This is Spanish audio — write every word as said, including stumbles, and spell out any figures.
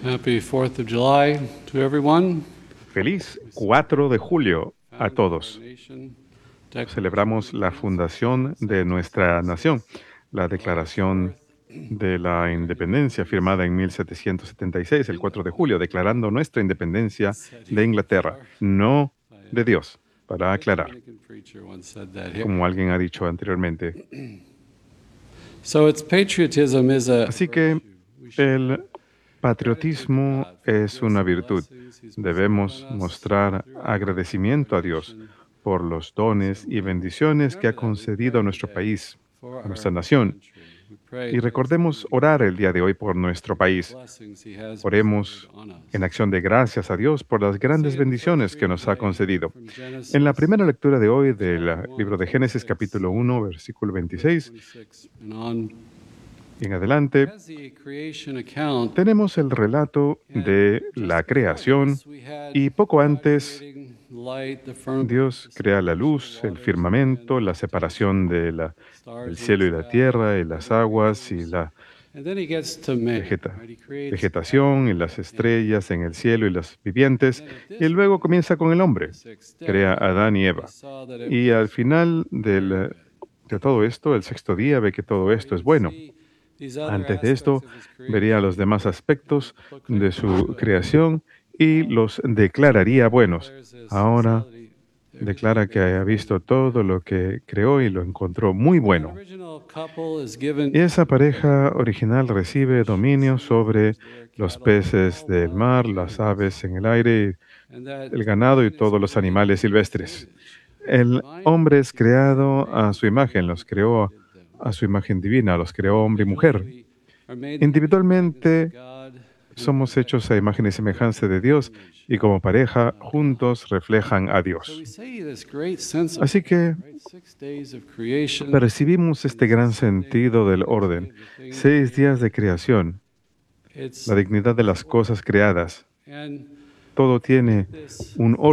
Happy fourth of July to everyone. Feliz cuatro de julio a todos. Celebramos la fundación de nuestra nación, la Declaración de la Independencia firmada en mil setecientos setenta y seis, el cuatro de julio, declarando nuestra independencia de Inglaterra, no de Dios, para aclarar, como alguien ha dicho anteriormente. Así que el patriotismo es una virtud. Debemos mostrar agradecimiento a Dios por los dones y bendiciones que ha concedido a nuestro país, a nuestra nación. Y recordemos orar el día de hoy por nuestro país. Oremos en acción de gracias a Dios por las grandes bendiciones que nos ha concedido. En la primera lectura de hoy del libro de Génesis, capítulo uno, versículo veintiséis, y en adelante, tenemos el relato de la creación y poco antes Dios crea la luz, el firmamento, la separación de la, del cielo y la tierra, y las aguas y la vegeta, vegetación y las estrellas en el cielo y los vivientes, y luego comienza con el hombre, crea a Adán y Eva. Y al final del, de todo esto, el sexto día, ve que todo esto es bueno. Antes de esto, vería los demás aspectos de su creación y los declararía buenos. Ahora declara que ha visto todo lo que creó y lo encontró muy bueno. Y esa pareja original recibe dominio sobre los peces del mar, las aves en el aire, el ganado y todos los animales silvestres. El hombre es creado a su imagen, los creó a su imagen divina, los creó hombre y mujer. Individualmente somos hechos a imagen y semejanza de Dios y como pareja juntos reflejan a Dios. Así que percibimos este gran sentido del orden, seis días de creación, la dignidad de las cosas creadas. Todo tiene un orden.